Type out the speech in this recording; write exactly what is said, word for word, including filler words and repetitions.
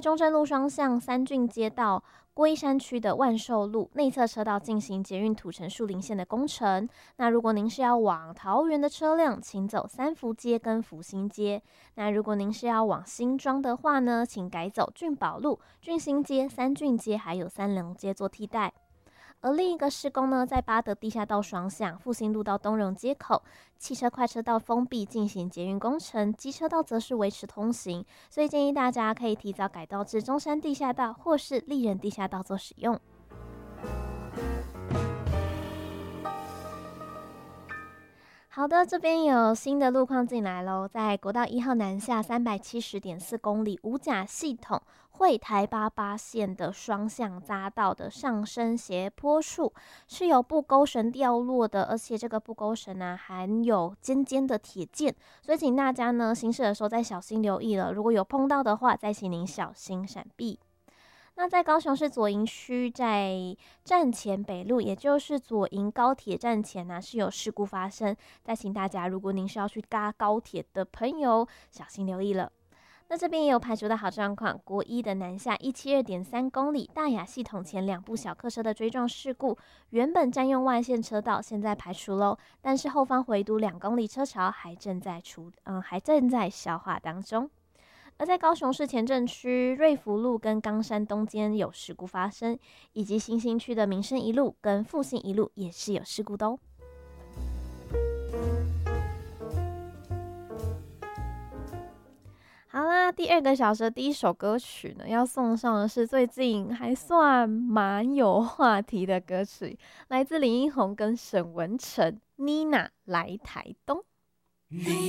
中正路双向三郡街道龟山区的万寿路内侧车道进行捷运土城树林线的工程。那如果您是要往桃园的车辆，请走三福街跟福兴街。那如果您是要往新庄的话呢，请改走郡宝路、郡新街、三郡街还有三龙街做替代。而另一个施工呢，在八德地下道双向复兴路到东荣街口，汽车快车道封闭进行捷运工程，机车道则是维持通行，所以建议大家可以提早改道至中山地下道或是丽人地下道做使用。好的，这边有新的路况进来咯，在国道一号南下三百七十点四公里五甲系统惠台八八线的双向匝道的上升斜坡处是有布钩绳掉落的，而且这个布钩绳呢含有尖尖的铁件，所以请大家呢行驶的时候再小心留意了，如果有碰到的话，再请您小心闪避。那在高雄市左营区，在站前北路，也就是左营高铁站前呢、啊，是有事故发生。再请大家，如果您是要去搭高铁的朋友，小心留意了。那这边也有排除的好状况，国一的南下一七二点三公里，大雅系统前两部小客车的追撞事故，原本占用外线车道，现在排除喽，但是后方回堵两公里车潮还正在处，嗯，还正在消化当中。而在高雄市前镇区瑞福路跟冈山东间有事故发生，以及新兴区的民生一路跟复兴一路也是有事故的哦。好啦，第二个小时的第一首歌曲呢，要送上的是最近还算蛮有话题的歌曲，来自林英宏跟沈文成，妮娜来台东。